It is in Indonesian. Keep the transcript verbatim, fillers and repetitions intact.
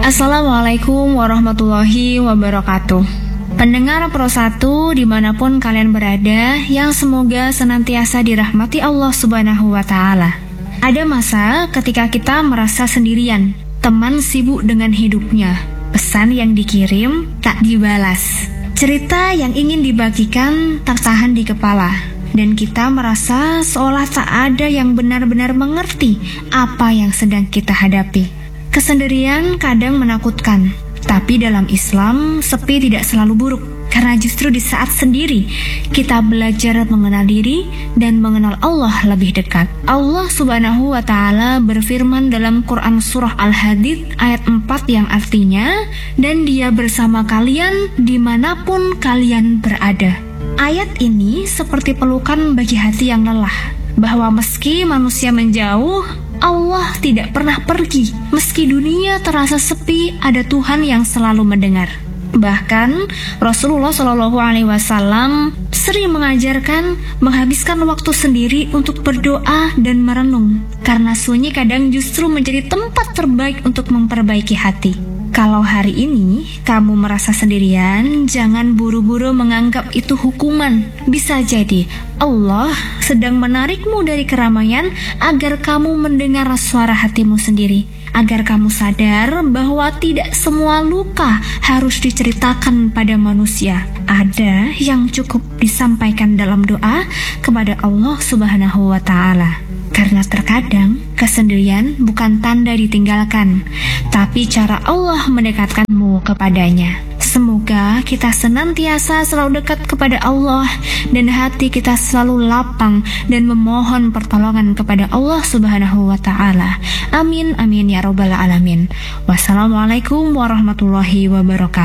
Assalamualaikum warahmatullahi wabarakatuh. Pendengar Pro satu dimanapun kalian berada, yang semoga senantiasa dirahmati Allah Subhanahu wa Ta'ala. Ada masa ketika kita merasa sendirian, teman sibuk dengan hidupnya, pesan yang dikirim tak dibalas, cerita yang ingin dibagikan tak tahan di kepala, dan kita merasa seolah tak ada yang benar-benar mengerti apa yang sedang kita hadapi. Kesendirian kadang menakutkan, tapi dalam Islam, sepi tidak selalu buruk. Karena justru di saat sendiri, kita belajar mengenal diri dan mengenal Allah lebih dekat. Allah Subhanahu wa Ta'ala berfirman dalam Quran Surah Al-Hadid ayat empat yang artinya, dan Dia bersama kalian dimanapun kalian berada. Ayat ini seperti pelukan bagi hati yang lelah, bahwa meski manusia menjauh, Allah tidak pernah pergi. Meski dunia terasa sepi, ada Tuhan yang selalu mendengar. Bahkan Rasulullah Shallallahu Alaihi Wasallam sering mengajarkan menghabiskan waktu sendiri untuk berdoa dan merenung, karena sunyi kadang justru menjadi tempat terbaik untuk memperbaiki hati. Kalau hari ini kamu merasa sendirian, jangan buru-buru menganggap itu hukuman. Bisa jadi Allah sedang menarikmu dari keramaian agar kamu mendengar suara hatimu sendiri, agar kamu sadar bahwa tidak semua luka harus diceritakan pada manusia. Ada yang cukup disampaikan dalam doa kepada Allah Subhanahu wa Ta'ala. Karena terkadang kesendirian bukan tanda ditinggalkan, tapi cara Allah mendekatkanmu kepadanya. Semoga kita senantiasa selalu dekat kepada Allah dan hati kita selalu lapang dan memohon pertolongan kepada Allah Subhanahu wa Ta'ala. Amin amin ya rabbal alamin. Wassalamualaikum warahmatullahi wabarakatuh.